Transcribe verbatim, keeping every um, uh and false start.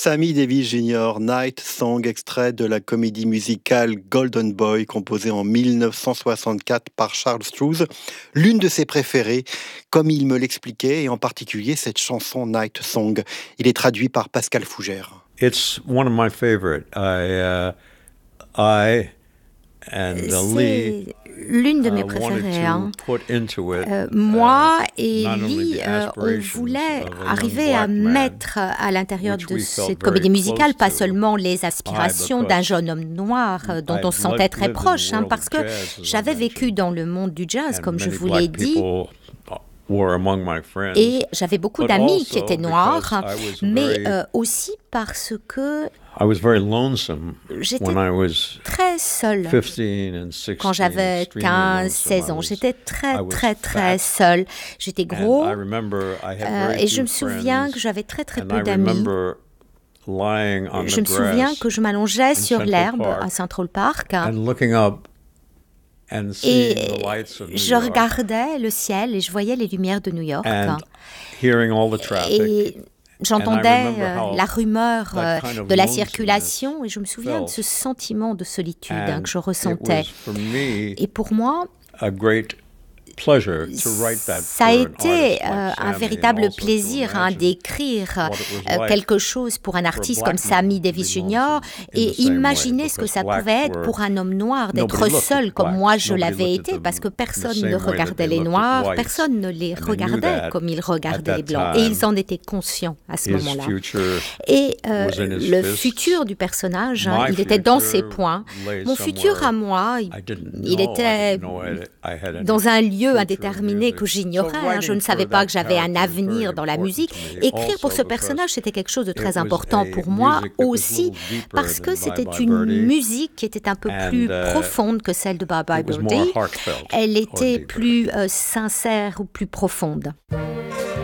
Sammy Davis junior, Night Song, extrait de la comédie musicale Golden Boy, composée en mille neuf cent soixante-quatre par Charles Strouse, l'une de ses préférées, comme il me l'expliquait, et en particulier cette chanson Night Song. Il est traduit par Pascal Fougère. It's one of my favorite. I, uh, I and Lee. L'une de mes préférées. Hein. Euh, moi et Lee, euh, on voulait arriver à mettre à l'intérieur de cette comédie musicale pas seulement les aspirations d'un jeune homme noir euh, dont on se sentait très proche, hein, parce que j'avais vécu dans le monde du jazz, comme je vous l'ai dit, et j'avais beaucoup d'amis qui étaient noirs, mais euh, aussi parce que j'étais très seule quand j'avais quinze seize ans. J'étais très, très, très seule. J'étais gros euh, et je me souviens que j'avais très, très peu d'amis. Je me souviens que je m'allongeais sur l'herbe à Central Park et je regardais le ciel et je voyais les lumières de New York. Et j'entendais euh, la rumeur euh, de la circulation et je me souviens de ce sentiment de solitude hein, que je ressentais. Et pour moi, ça a été euh, un véritable plaisir hein, d'écrire euh, quelque chose pour un artiste comme Sammy Davis junior et imaginer ce que ça pouvait être pour un homme noir d'être seul comme moi je l'avais été, parce que personne ne regardait les noirs, personne ne les regardait comme ils regardaient les blancs et ils en étaient conscients à ce moment-là. Et euh, le futur du personnage, hein, il était dans ses points. Mon futur à moi, il, il était dans un lieu indéterminé que j'ignorais. Hein. Je ne savais pas que j'avais un avenir dans la musique. Écrire pour ce personnage, c'était quelque chose de très important pour moi aussi, parce que c'était une musique qui était un peu plus profonde que celle de Bye Bye Birdie. Elle était plus euh, sincère ou plus profonde.